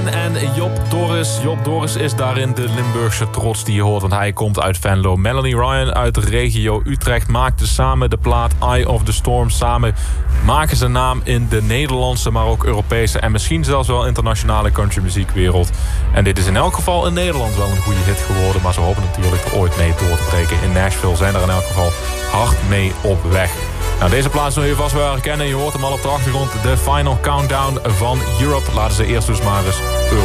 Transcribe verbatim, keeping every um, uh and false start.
En Job Doris. Job Doris is daarin de Limburgse trots die je hoort, want hij komt uit Venlo. Melanie Ryan uit de regio Utrecht maakte samen de plaat Eye of the Storm. Samen maken ze naam in de Nederlandse, maar ook Europese en misschien zelfs wel internationale countrymuziekwereld. En dit is in elk geval in Nederland wel een goede hit geworden, maar ze hopen natuurlijk er ooit mee door te breken. In Nashville zijn er in elk geval hard mee op weg. Nou, deze plaats zul je vast wel herkennen. Je hoort hem al op de achtergrond. De Final Countdown van Europe. Laten ze eerst dus maar eens